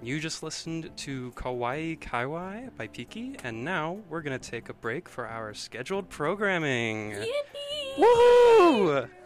You just listened to Kawaii Kaiwai by Piki, and now we're going to take a break for our scheduled programming. Yippee! Woohoo!